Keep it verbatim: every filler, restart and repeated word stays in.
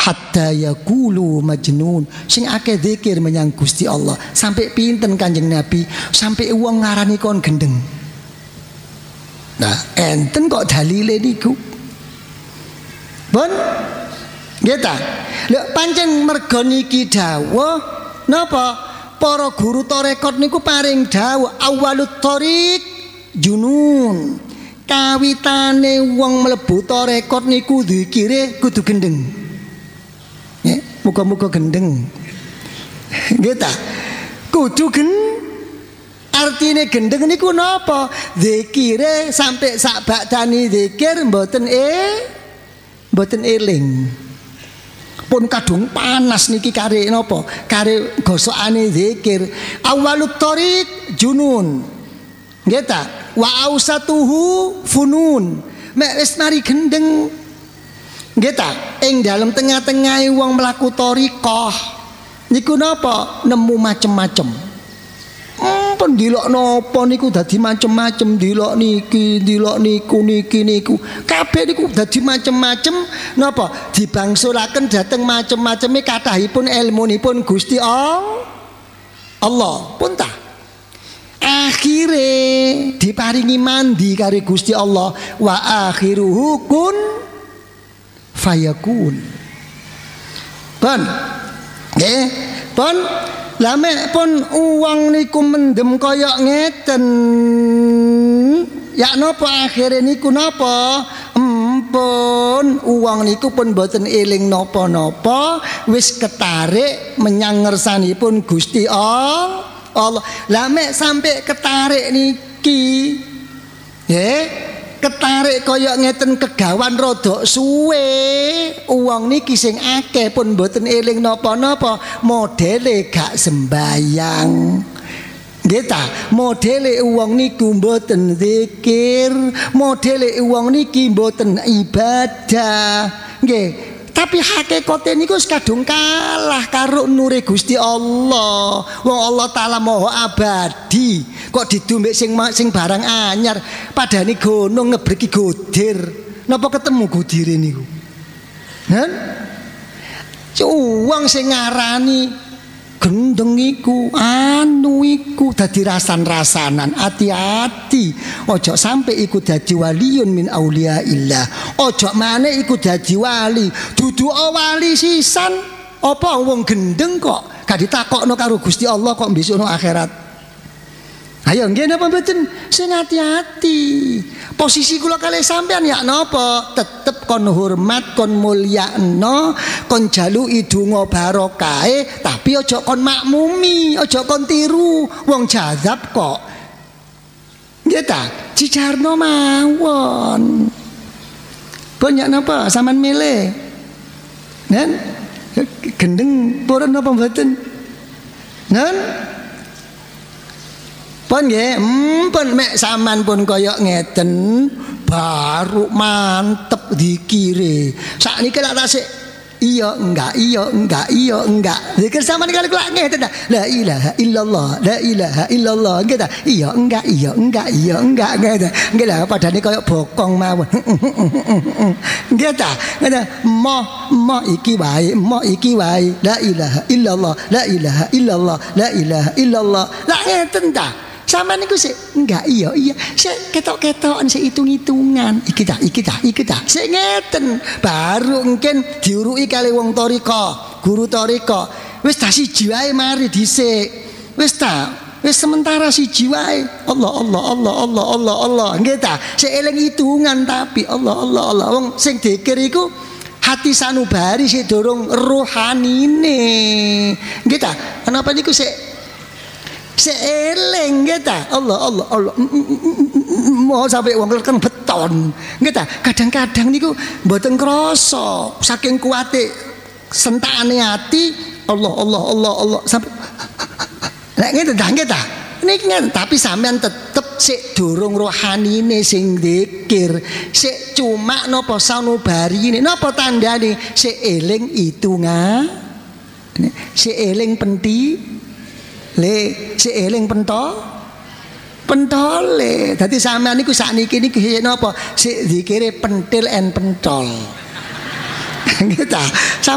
hatta yaqulu majnun. Sing akeh zikir menyang Gusti Allah. Sampai pinten Kanjeng Nabi? Sampai wong ngarani kon gendeng. Nah, enten kok dalile niku. Pun nggih ta? Lek pancen merga niki dawuh napa? Para guru tarekat niku paring dawuh awalut thariq junun. Kawitane wong mlebu tarekat niku zikire kudu gendeng. Nggih, muga-muga gendeng. Nggih ta? Kudu gen artine gendeng niku napa? Zikire sampai sak badani zikir mboten eh mboten eling. Pun kadung panas niki kare napa? Kare gosokane zikir. Awalut thariq junun. Nggih ta? Wa ausatuhu funun. Mek wis mari gendeng. Nggih ta? Ing dalem tengah-tengahe wong mlaku thariqah niku napa? Nemu macem-macem. Hmm, pendilok napa niku dadi macem-macem, dilok niki, dilok niku, niki niku. Kabeh niku dadi macem-macem napa? Dibangsulaken dhateng macem-maceme kathahipun ilmunipun Gusti Allah. Allah pun ta. Akhire diparingi mandi karo Gusti Allah wa akhiruhu kun fayakun. Pun nggih, pun lamek pun uang niku mendem kaya ngeten. Ya napa akhire niku napa? Empun uang niku pun boten eling napa-napa, wis ketarik menyang ngersanipun Gusti Allah. Allah. Lamek sampai ketarik niki. Nggih, ketarik kaya ngeten kegawan rodok suwe. Uang niki sing akeh pun mboten eling napa-napa, modele gak sembayang. Nggih ta? Modele uang niku mboten zikir, modele uang niki mboten ibadah. Nggih. Tapi hakikate niku kadung kalah karo nure Gusti Allah. Wong Allah Taala Maha Abadi. Kok didumbek sing sing barang anyar, padane gunung ngebreki godir. Napa ketemu godire niku? Kan? Wong sing ngarani gendeng iku anu iku dadi rasan-rasanan. Hati-hati ojo sampai iku dadi waliun min auliyaillah. Ojo maneh iku dadi wali dudu wali sisan. Apa wong gendeng kok gak ditakokno karo Gusti Allah kok besok no akhirat. Ayo nggih napa mboten? Sing hati-hati. Posisi kula kalih sampean ya napa? Tetep kon hormat, kon mulyakno, kon jaluki donga barokahe, tapi aja kon makmumi, aja kon tiru wong jazab kok. Nggih ta? Cijarno mawon. Banyak napa sampean milih? Nen gendeng purun napa mboten? Nen pun nggih, pun mek sampean pun kaya ngeten baru mantep dikire. Sakniki lak tasik iya enggak iya enggak iya enggak. Zikir sampean kali kula ngeten la ilaha illallah la ilaha illallah nggih ta. Iya enggak iya enggak iya enggak ngeten. Nggih lah padane kaya bokong mawon. Nggih ta. Ngeten moh moh iki wae moh iki wae la ilaha illallah la ilaha illallah la ilaha illallah. Lah ngeten ta. Sama niku sik enggak iya iya sik ketok-ketokan sik hitung-hitungan iki tak iki tak iki tak sik ngeten baru mungkin diuruki kali wong thariqah guru thariqah wis ta siji wae mari dhisik wis ta wis sementara siji wae Allah Allah Allah Allah Allah Allah nggih ta sik eling hitungan tapi Allah Allah Allah wong sing dikir iku hati sanubari sik dorong rohanine nggih ta kenapa niku sik seeleng nggih ta Allah Allah Allah mau sampai wong kan beton nggih ta kadang-kadang niku mboten krasa saking kuate sentakane ati Allah Allah Allah Allah sampai lek ngene ta nggih ta niki tapi sampean tetep sik durung rohanine sing zikir sik cuma napa sanubarine napa tandane sik eling itungan sik eling penti le si eling pentol pentole dadi sampean niku sakniki niki napa sik zikire pentil en pentol. Gitu.